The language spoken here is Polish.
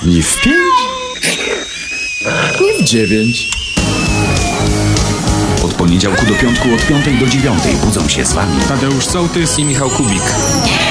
Nie w 5? Nie w 9. Od poniedziałku do piątku od 5 do 9 budzą się z wami Tadeusz Sołtys i Michał Kubik.